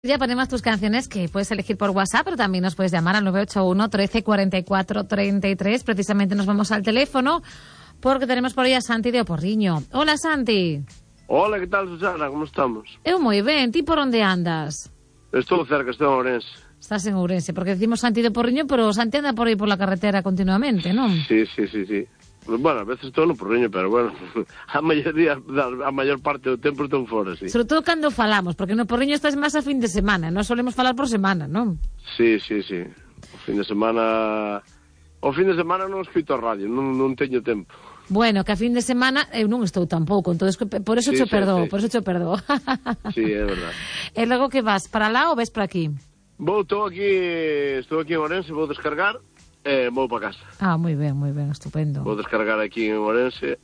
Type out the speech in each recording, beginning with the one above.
Ya ponemos tus canciones que puedes elegir por WhatsApp, pero también nos puedes llamar al 981 13 44 33. Precisamente nos vamos al teléfono porque tenemos por ahí a Santi de Oporriño. Hola, Santi. Hola, ¿qué tal, Susana? ¿Cómo estamos? Eu moi ben, ti por onde andas? Estou cerca, estou en Ourense. Estás en Ourense, porque decimos Santi de Oporriño, pero Santi anda por aí por la carretera continuamente, non? Sí. Bueno, a veces estou no Porriño, pero bueno, a maior parte do tempo estou fora, sí. Sobre todo cando falamos, porque no Porriño estás máis a fin de semana, non solemos falar por semana, non? Sí. O fin de semana non escrito a radio, non teño tempo. Bueno, que a fin de semana eu non estou tampouco, entonces por eso Sí, cho perdoo, sí. por eso cho perdoo. Sí, é verdade. E logo que vas, para lá ou ves para aquí? Estou aquí en Ourense, vou descargar e vou para casa. Ah, moi ben, estupendo. Vou descargar aquí en Ourense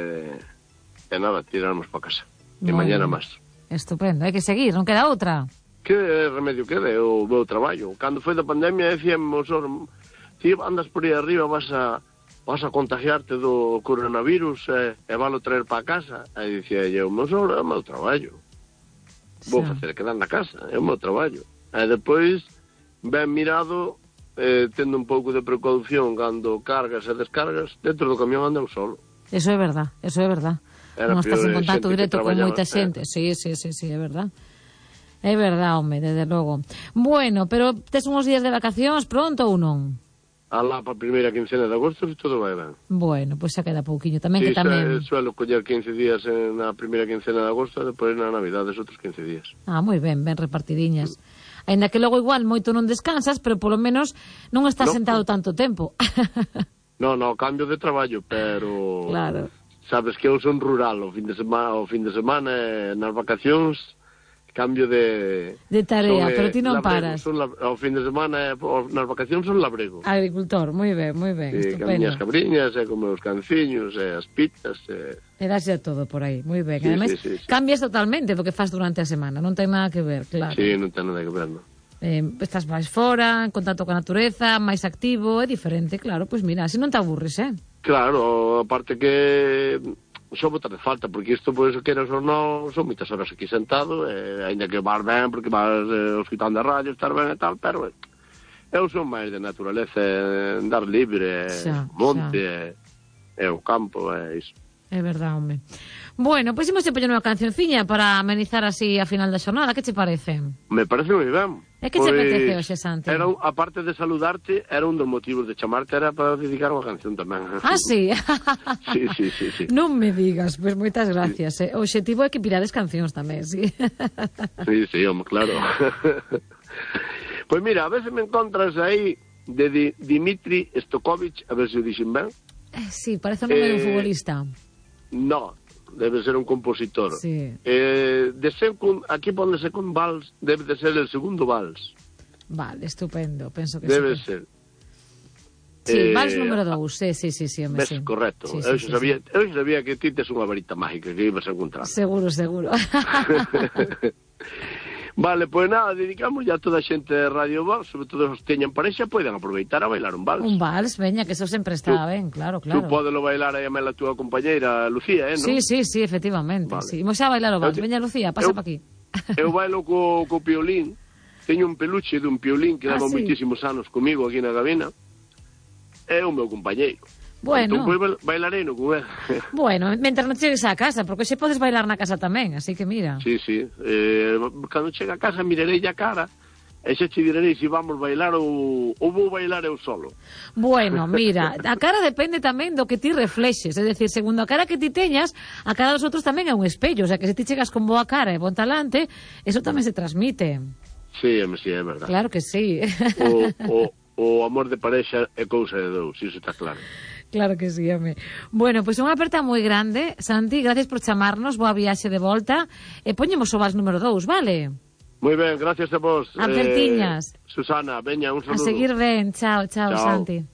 e nada, tirarmos para casa. E Moi mañana ben. máis. Estupendo, hai que seguir, non queda outra. Que remedio queda, é o meu traballo. Cando foi da pandemia, decía meu sogro, ti andas por aí arriba, vas a contagiarte do coronavirus e valo traer para casa. E dicía eu, meu sogro, é o meu traballo. Vou facer quedar na casa, é o meu traballo. E depois, ben mirado, tendo un pouco de precaución cando cargas e descargas, dentro do camión anda eu solo. Eso é verdad. Non estás en contacto directo con moita xente. Sí, é verdad. É verdad, home, desde logo. Bueno, pero tes uns días de vacacións pronto ou non? Alá para a primeira quincena de agosto e todo vai ben. Bueno, pois xa queda pouquiño tamén, Sí, que tamén... suelo coller 15 días na primeira quincena de agosto e depois na Navidades outros 15 días. Ah, moi ben repartidiñas. Ainda que logo igual moito non descansas, pero polo menos non estás sentado tanto tempo. No, cambio de traballo, pero... Claro. Sabes que eu son rural, o fin de semana nas vacacións, cambio de... De tarea, pero ti non labrego, paras. O fin de semana, nas vacacións son labrego. Agricultor, moi ben, Sí, estupendo. camiñas cabriñas, e como os canciños, e as pitas, E das a todo por aí, moi ben. Sí, Ademais, sí. cambias totalmente do que faz durante a semana, non ten nada que ver, claro. Sí, non ten nada que ver, non. Estás máis fora, en contacto con a natureza, máis activo, é diferente, claro, pois mira, así non te aburres, Claro, aparte que só botar de falta, porque isto, pois, queres ou non, son moitas horas aquí sentado, ainda que vas ben, porque vas escutando a radio, estar ben e tal, pero eu son máis de naturaleza, andar libre, monte, e o campo, iso. É verdade, home. Bueno, pois imos poñer unha cancionciña para amenizar así a final da xornada, que che parece? Me parece moi ben. E que che apetece hoxe, Santi? Aparte de saludarte, era un dos motivos de chamarte, era para dedicar unha canción tamén. Ah, sí? Sí. Non me digas, pois moitas gracias. O obxectivo é que pirades cancións tamén, sí. Sí, home, claro. Pois mira, a veces me encontras aí de Dimitri Stokovic, a ver se o dixen ben. Sí, parece o nome dun futbolista. No, debe ser un compositor. Sí. Aquí pone second vals, debe de ser el segundo vals. Vale, estupendo, penso que debe sí. ser. Sí, vals número 2, sí, home, ves, sí. correcto. Sí, eu sabía que ti tes unha varita mágica que ibas a encontrar. Seguro. Vale, pois nada, dedicamos ya a toda a xente de Radio Voz, sobre todo os que teñan parexa, poden aproveitar a bailar un vals. Un vals, veña, que eso sempre está ben, claro. Tú podelo bailar aí a mela túa compañeira Lucía, non? Sí, efectivamente. Vale. Sí. Imos a bailar o vals. Veña, Lucía, pasa pa aquí. Eu bailo co piolín. Teño un peluche dun piolín que daba moitísimos anos comigo aquí na cabina. É o meu compañeiro. Bueno. Entón, bailarei no con él. Bueno, mentre non chegues á casa, porque xe podes bailar na casa tamén, así que mira. Sí. Cando chegue a casa mirarei a cara e xa che direi se vamos bailar ou vou bailar eu solo. Bueno, mira, a cara depende tamén do que ti reflexes, é dicir, segundo a cara que ti teñas, a cara dos outros tamén é un espello, o sea, que se ti chegas con boa cara e bon talante, eso tamén se transmite. Sí, é verdad. Claro que sí. O amor de parexa é cousa de dous, iso está claro. Claro que sí, home. Bueno, pois unha aperta moi grande, Santi, gracias por chamarnos, boa viaxe de volta, e poñemos o vals número 2, vale? Moi ben, gracias a vos. Apertiñas. Susana, veña, un saludo. A seguir ben, chao, Santi.